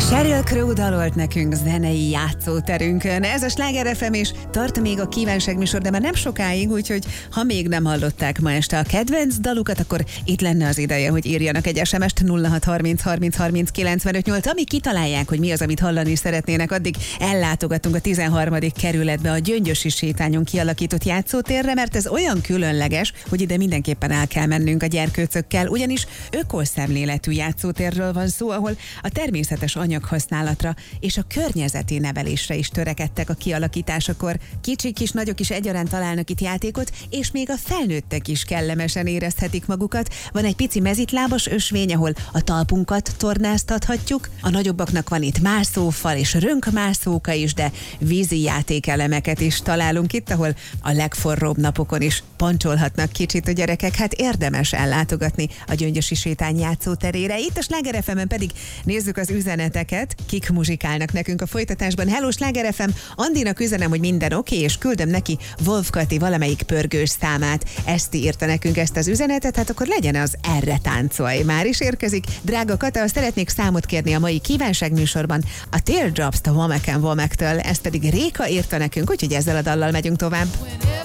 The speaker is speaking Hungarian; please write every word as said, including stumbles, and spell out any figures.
Sheryl Crow dalolt nekünk zenei játszóterünkön. Ez a Sláger ef em, és tart még a kívánságműsor, de már nem sokáig, úgyhogy ha még nem hallották ma este a kedvenc dalukat, akkor itt lenne az ideje, hogy írjanak egy es em est nulla hat harminc harminc harminc kilencvenöt nyolc. Amíg kitalálják, hogy mi az, amit hallani szeretnének, addig ellátogatunk a tizenharmadik kerületbe a Gyöngyösi sétányon kialakított játszótérre, mert ez olyan különleges, hogy ide mindenképpen el kell mennünk a gyerkőcökkel, ugyanis ökoszemléletű játszótérről van szó, ahol a természetes anyaghasználatra és a környezeti nevelésre is törekedtek a kialakításakor. Kicsik is, nagyok is egyaránt találnak itt játékot, és még a felnőttek is kellemesen érezhetik magukat. Van egy pici mezitlábas ösvény, ahol a talpunkat tornáztathatjuk. A nagyobbaknak van itt mászófal és rönkmászóka is, de vízi játékelemeket is találunk itt, ahol a legforróbb napokon is pancsolhatnak kicsit a gyerekek. Hát érdemes ellátogatni a Gyöngyösi sétány játszóterére. Itt a Sláger ef emen pedig nézzük az üzeneteket. Kik muzsikálnak nekünk a folytatásban? Hello, Sláger ef em! Andinak üzenem, hogy minden oké, okay, és küldöm neki Wolf Kati valamelyik pörgős számát. Eszti írta nekünk ezt az üzenetet, hát akkor legyen az Erre táncolj. Már is érkezik. Drága Kata, szeretnék számot kérni a mai kívánságműsorban a Teardrops-t a Womack and Womack-től. Ezt pedig Réka írta nekünk, úgyhogy ezzel a dallal megyünk tovább.